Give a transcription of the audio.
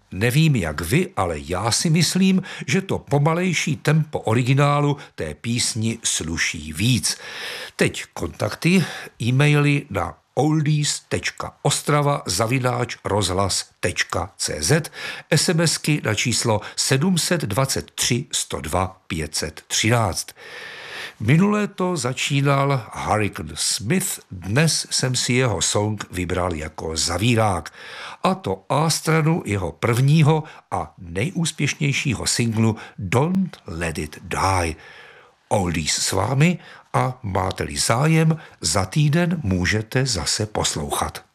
Nevím jak vy, ale já si myslím, že to pomalejší tempo originálu té písni sluší víc. Teď kontakty, e-maily na oldies.ostrava@rozhlas.cz, SMSky na číslo 723 102 513. Minulé to začínal Hurricane Smith, dnes jsem si jeho song vybral jako zavírák. A to A stranu jeho prvního a nejúspěšnějšího singlu Don't Let It Die. Oldies s vámi a máte-li zájem, za týden můžete zase poslouchat.